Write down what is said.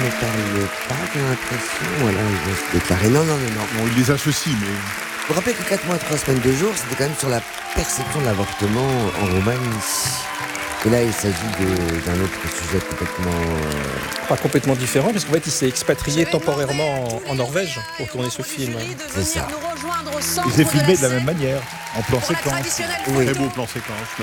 n'en parle pas, j'ai l'impression. Voilà, ils vont se déclarer. Non. Bon, il les associe, mais... Vous vous rappelez que 4 mois, 3 semaines, 2 jours, c'était quand même sur la perception de l'avortement en Roumanie. Et là, il s'agit d'un autre sujet complètement... Pas complètement différent, parce qu'en fait, il s'est expatrié temporairement en Norvège pour tourner ce film. C'est ça. Il s'est filmé de la même manière, en plan séquence. Oui. Très beau plan séquence.